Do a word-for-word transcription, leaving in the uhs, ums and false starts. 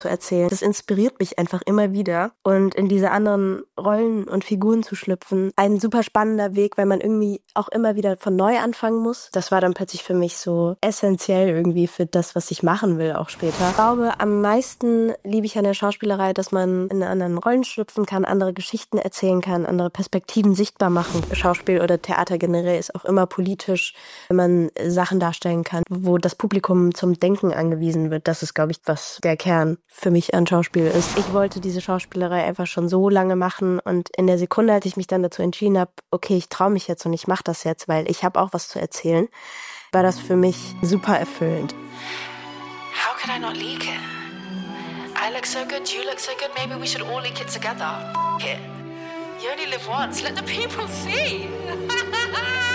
zu erzählen. Das inspiriert mich einfach immer wieder. Und in diese anderen Rollen und Figuren zu schlüpfen, ein super spannender Weg, weil man irgendwie auch immer wieder von neu anfangen muss. Das war dann plötzlich für mich so essentiell irgendwie für das, was ich machen will, auch später. Ich glaube, am meisten liebe ich an der Schauspielerei, dass man in anderen Rollen schlüpfen kann, andere Geschichten erzählen kann, andere Perspektiven sichtbar machen. Schauspiel oder Theater generell ist auch immer politisch, wenn man Sachen darstellen kann, wo das Publikum zum Denken angewiesen wird. Das ist, glaube ich, was der Kern für mich an Schauspiel ist. Ich wollte diese Schauspielerei einfach schon so lange machen und in der Sekunde, als ich mich dann dazu entschieden habe, okay, ich traue mich jetzt und ich mache das jetzt, weil ich habe auch was zu erzählen, war das für mich super erfüllend. How could I not leak it? I look so good, you look so good, maybe we should all leak it together. F it. You only live once, let the people see.